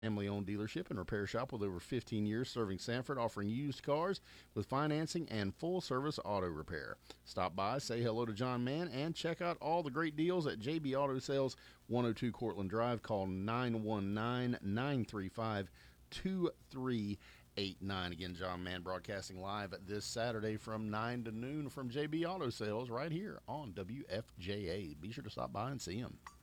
Family-owned dealership and repair shop with over 15 years serving Sanford, offering used cars with financing and full-service auto repair. Stop by, say hello to John Mann, and check out all the great deals at JB Auto Sales, 102 Cortland Drive. Call 919-935-2389. Again, John Mann broadcasting live this Saturday from 9 to noon from JB Auto Sales right here on WFJA. Be sure to stop by and see him.